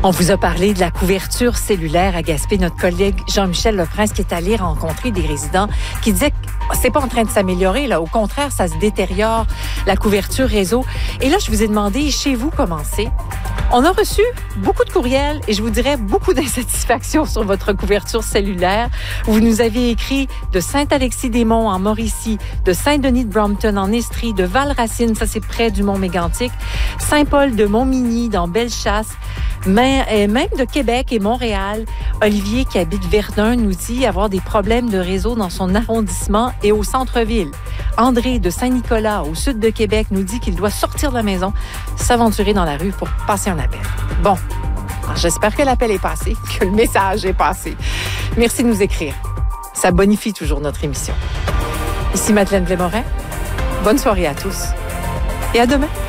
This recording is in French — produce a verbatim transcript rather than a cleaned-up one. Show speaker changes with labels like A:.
A: On vous a parlé de la couverture cellulaire à Gaspé. Notre collègue Jean-Michel Leprince qui est allé rencontrer des résidents qui disaient que c'est pas en train de s'améliorer, là. Au contraire, ça se détériore, la couverture réseau. Et là, je vous ai demandé chez vous comment c'est. On a reçu beaucoup de courriels et je vous dirais beaucoup d'insatisfaction sur votre couverture cellulaire. Vous nous avez écrit de Saint-Alexis-des-Monts en Mauricie, de Saint-Denis-de-Brompton en Estrie, de Val-Racine, ça c'est près du Mont-Mégantic, Saint-Paul de Montmigny dans Bellechasse, même de Québec et Montréal. Olivier, qui habite Verdun, nous dit avoir des problèmes de réseau dans son arrondissement et au centre-ville. André de Saint-Nicolas, au sud de Québec, nous dit qu'il doit sortir de la maison, s'aventurer dans la rue pour passer un appel. Bon, alors j'espère que l'appel est passé, que le message est passé. Merci de nous écrire. Ça bonifie toujours notre émission. Ici Madeleine Blais-Morin. Bonne soirée à tous et à demain.